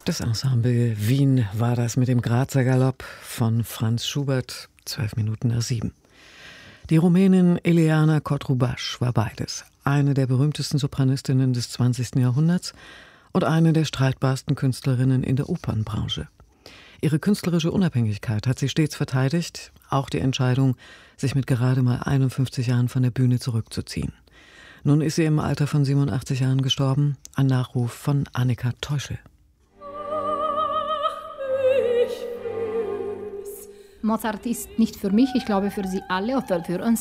Das Ensemble Wien war das mit dem Grazer Galopp von Franz Schubert, 7:12. Die Rumänin Ileana Cotrubas war beides. Eine der berühmtesten Sopranistinnen des 20. Jahrhunderts und eine der streitbarsten Künstlerinnen in der Opernbranche. Ihre künstlerische Unabhängigkeit hat sie stets verteidigt, auch die Entscheidung, sich mit gerade mal 51 Jahren von der Bühne zurückzuziehen. Nun ist sie im Alter von 87 Jahren gestorben, ein Nachruf von Annika Teuschel. Mozart ist nicht für mich, ich glaube für Sie alle, oder für uns